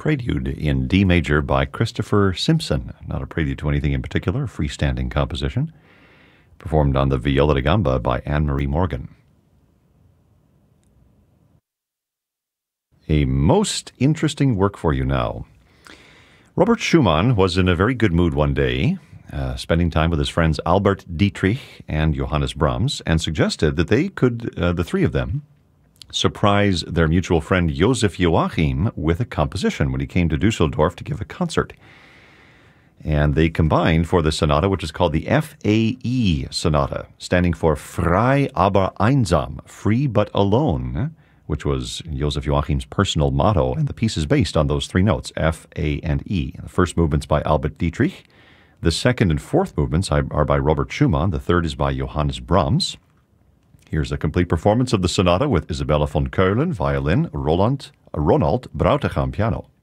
Prelude in D major by Christopher Simpson. Not a prelude to anything in particular, a freestanding composition. Performed on the viola da gamba by Anne-Marie Morgan. A most interesting work for you now. Robert Schumann was in a very good mood one day, spending time with his friends Albert Dietrich and Johannes Brahms, and suggested that they could, the three of them, surprise their mutual friend Joseph Joachim with a composition when he came to Dusseldorf to give a concert. And they combined for the sonata, which is called the FAE Sonata, standing for Frei aber einsam, free but alone, which was Joseph Joachim's personal motto, and the piece is based on those three notes, F, A, and E. The first movement's by Albert Dietrich. The second and fourth movements are by Robert Schumann. The third is by Johannes Brahms. Here's a complete performance of the sonata with Isabella von Keulen, violin, Ronald Brautigam, piano.